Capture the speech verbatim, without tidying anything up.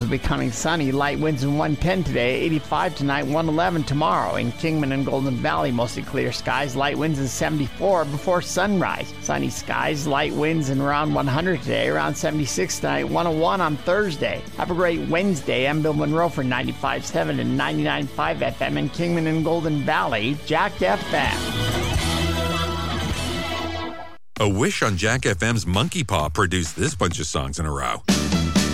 becoming sunny. Light winds in one ten today, eighty-five tonight, one eleven tomorrow. In Kingman and Golden Valley, mostly clear skies. Light winds in seventy-four before sunrise. Sunny skies, light winds in around one hundred today, around seventy-six tonight, one oh one on Thursday. Have a great Wednesday. I'm Bill Monroe for ninety-five point seven and ninety-nine point five F M in Kingman and Golden Valley, Jack F M. A Wish on Jack F M's Monkey Paw produced this bunch of songs in a row.